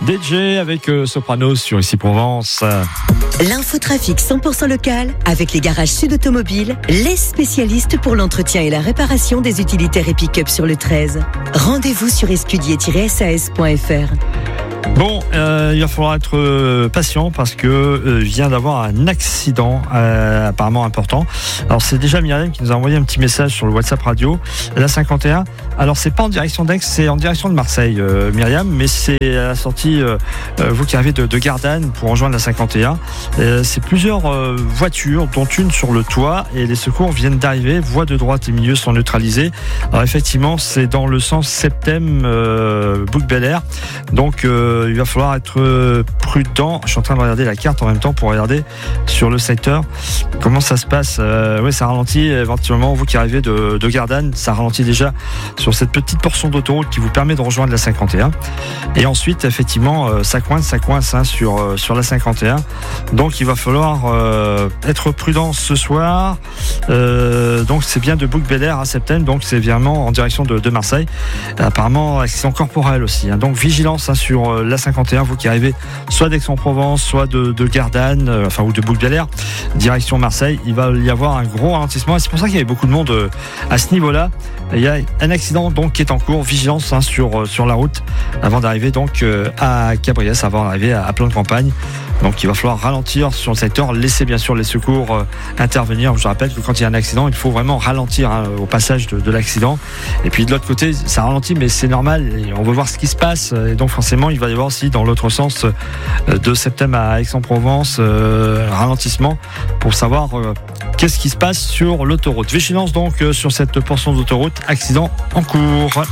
DJ avec Soprano sur Ici Provence. L'infotrafic 100% local avec les garages Sud Automobile, les spécialistes pour l'entretien et la réparation des utilitaires et pick-up sur le 13. Rendez-vous sur escudier-sas.fr. Bon, il va falloir être patient parce que vient d'avoir un accident apparemment important. Alors c'est déjà Myriam qui nous a envoyé un petit message sur le WhatsApp radio, la 51. Alors c'est pas en direction d'Aix, c'est en direction de Marseille, Myriam, mais c'est à la sortie, vous qui arrivez de Gardanne pour rejoindre la 51. C'est plusieurs voitures, dont une sur le toit, et les secours viennent d'arriver. Voies de droite et milieu sont neutralisées. Alors effectivement, c'est dans le sens Septem Bouc-Bel-Air. Donc il va falloir être prudent. Je suis en train de regarder la carte en même temps pour regarder sur le secteur comment ça se passe. Oui, ça ralentit éventuellement. Vous qui arrivez de Gardanne, ça ralentit déjà sur cette petite portion d'autoroute qui vous permet de rejoindre la 51. Et ensuite, effectivement, ça coince sur la 51. Donc il va falloir être prudent ce soir. Donc c'est bien de Bouc-Bel-Air à Septem. Donc c'est vraiment en direction de Marseille. Apparemment, accident corporel aussi. Donc vigilance sur la 51, vous qui arrivez soit d'Aix-en-Provence, soit de Gardanne, ou de Bouc-Bel-Air, direction Marseille. Il va y avoir un gros ralentissement. Et c'est pour ça qu'il y avait beaucoup de monde à ce niveau-là. Il y a un accident donc qui est en cours. Vigilance sur la route avant d'arriver donc à Cabriès, avant d'arriver à Plan de Campagne. Donc il va falloir ralentir sur le secteur, laisser bien sûr les secours intervenir. Je rappelle que quand il y a un accident, il faut vraiment ralentir au passage de l'accident. Et puis de l'autre côté, ça ralentit, mais c'est normal. Et on veut voir ce qui se passe. Et donc forcément, il va y avoir aussi dans l'autre sens de Septem à Aix-en-Provence ralentissement pour savoir qu'est-ce qui se passe sur l'autoroute. Vigilance donc sur cette portion d'autoroute, accident en cours.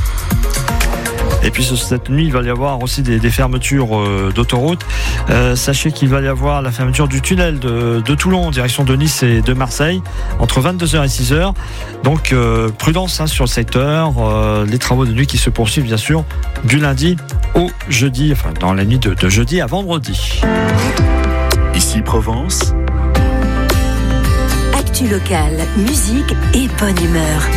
Et puis cette nuit, il va y avoir aussi des fermetures d'autoroute. Sachez qu'il va y avoir la fermeture du tunnel de Toulon en direction de Nice et de Marseille entre 22h et 6h. Donc prudence sur le secteur. Les travaux de nuit qui se poursuivent bien sûr du lundi au jeudi, dans la nuit de jeudi à vendredi. Ici Provence. Actu locale, musique et bonne humeur.